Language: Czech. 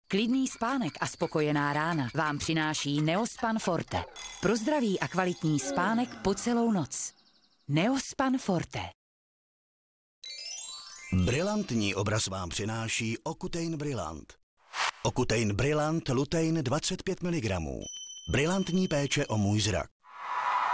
Klidný spánek a spokojená rána vám přináší Neospan Forte. Pro zdravý a kvalitní spánek po celou noc. Neospan Forte. Brilantní obraz vám přináší Ocutein Brillant. Ocutein Brillant lutein 25 mg. Brilantní péče o můj zrak.